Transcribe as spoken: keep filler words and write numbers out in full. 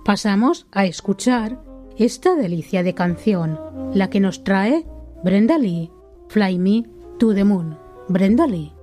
pasamos a escuchar esta delicia de canción, la que nos trae Brenda Lee, Fly Me to the Moon. Brenda Lee.